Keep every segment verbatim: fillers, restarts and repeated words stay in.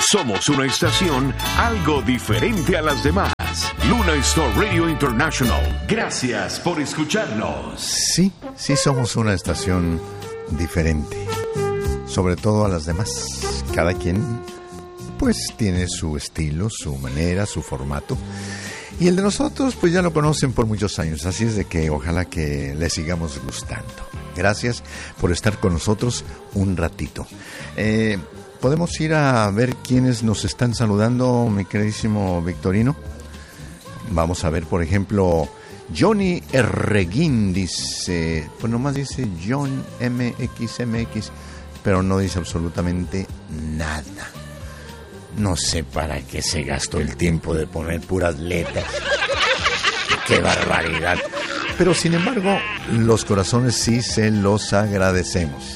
Somos una estación algo diferente a las demás. Luna Star Radio International. Gracias por escucharnos. Sí, sí somos una estación diferente, sobre todo a las demás. Cada quien, pues, tiene su estilo, su manera, su formato. Y el de nosotros, pues ya lo conocen por muchos años. Así es de que ojalá que les sigamos gustando. Gracias por estar con nosotros un ratito. Eh, ¿Podemos ir a ver quiénes nos están saludando, mi queridísimo Victorino? Vamos a ver, por ejemplo, Johnny Erreguín dice, pues nomás dice John M X M X, pero no dice absolutamente nada. No sé para qué se gastó el tiempo de poner puras letras. ¡Qué barbaridad! Pero sin embargo, los corazones sí se los agradecemos.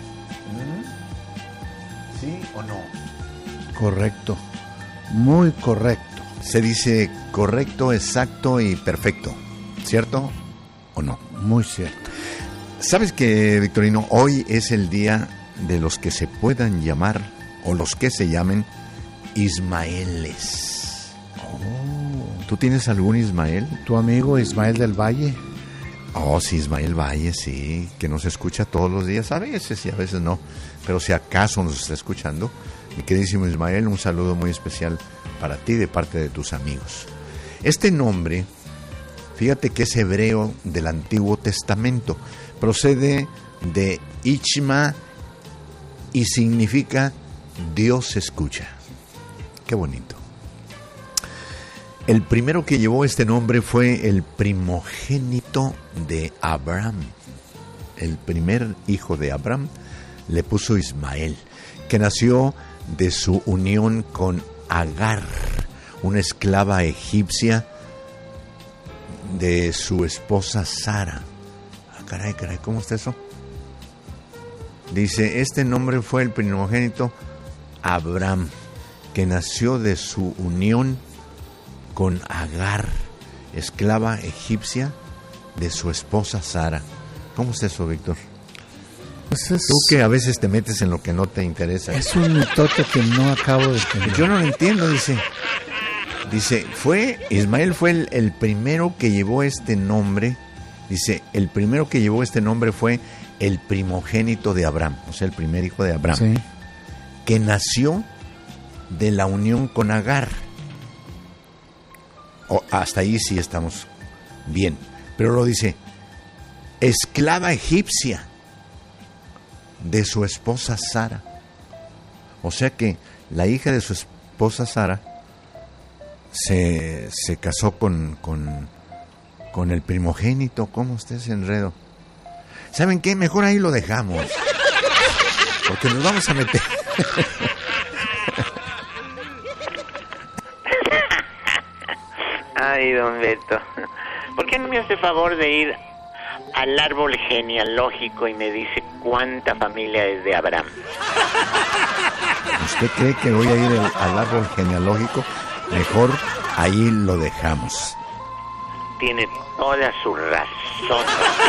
¿Sí o no? Correcto. Muy correcto. Se dice correcto, exacto y perfecto. ¿Cierto o no? Muy cierto. ¿Sabes qué, Victorino? Hoy es el día de los que se puedan llamar, o los que se llamen, Ismaeles. Oh. ¿Tú tienes algún Ismael? ¿Tu amigo Ismael del Valle? Oh, sí, Ismael Valle, sí, que nos escucha todos los días, a veces y a veces no, pero si acaso nos está escuchando, mi queridísimo Ismael, un saludo muy especial para ti de parte de tus amigos. Este nombre, fíjate que es hebreo del Antiguo Testamento, procede de Ichma y significa Dios escucha. Qué bonito. El primero que llevó este nombre fue el primogénito de Abraham. El primer hijo de Abraham le puso Ismael, que nació de su unión con Agar, una esclava egipcia de su esposa Sara. Ah, caray, caray, ¿cómo está eso? Dice, este nombre fue el primogénito Abraham, que nació de su unión con Agar, esclava egipcia de su esposa Sara. ¿Cómo es eso, Víctor? Pues es, Tú que a veces te metes en lo que no te interesa. Es un mitote que no acabo de entender. Yo no lo entiendo, dice. Dice, fue, Ismael fue el, el primero que llevó este nombre. Dice, el primero que llevó este nombre fue el primogénito de Abraham, o sea, el primer hijo de Abraham, sí, que nació de la unión con Agar. Oh, hasta ahí sí estamos bien. Pero lo dice, esclava egipcia de su esposa Sara. O sea que la hija de su esposa Sara se, se casó con, con, con el primogénito. ¿Cómo está ese enredo? ¿Saben qué? Mejor ahí lo dejamos, porque nos vamos a meter. Ay, don Beto, ¿por qué no me hace favor de ir al árbol genealógico y me dice cuánta familia es de Abraham? ¿Usted cree que voy a ir al, al árbol genealógico? Mejor ahí lo dejamos. Tiene toda su razón.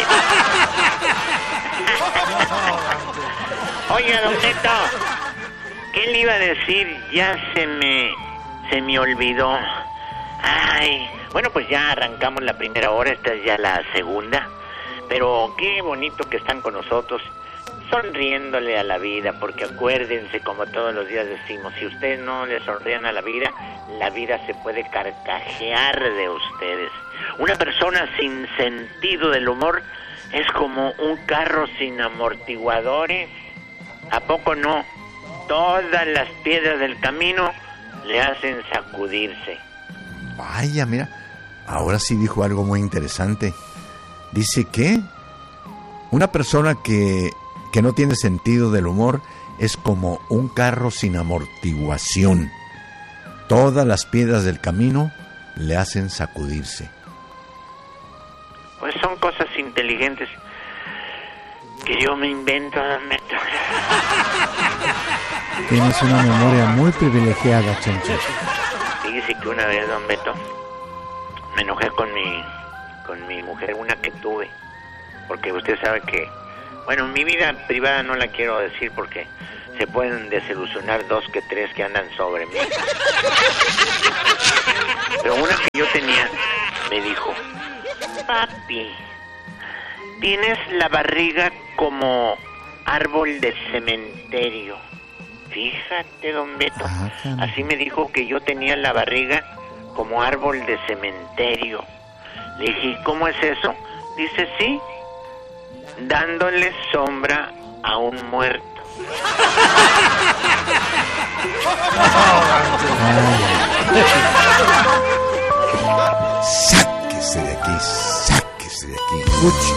Oiga, don Beto, ¿qué le iba a decir? Ya se me, se me olvidó. Ay, bueno, pues ya arrancamos la primera hora, esta es ya la segunda, pero qué bonito que están con nosotros, sonriéndole a la vida, porque acuérdense, como todos los días decimos, si ustedes no le sonrían a la vida, la vida se puede carcajear de ustedes. Una persona sin sentido del humor es como un carro sin amortiguadores, ¿a poco no? Todas las piedras del camino le hacen sacudirse. Vaya, mira, ahora sí dijo algo muy interesante. Dice que una persona que, que no tiene sentido del humor es como un carro sin amortiguación. Todas las piedras del camino le hacen sacudirse. Pues son cosas inteligentes que yo me invento, don Beto. Tienes una memoria muy privilegiada, Chencho. Fíjese que una vez, don Beto, me enojé con mi con mi mujer, una que tuve, porque usted sabe que, bueno, mi vida privada no la quiero decir porque se pueden desilusionar dos que tres que andan sobre mí. Pero una que yo tenía me dijo: papi, tienes la barriga como árbol de cementerio. Fíjate, don Beto, Ah, así me dijo que yo tenía la barriga como árbol de cementerio. Le dije: ¿y cómo es eso? Dice: sí, dándole sombra a un muerto. Sáquese de aquí, sáquese de aquí. Uchi.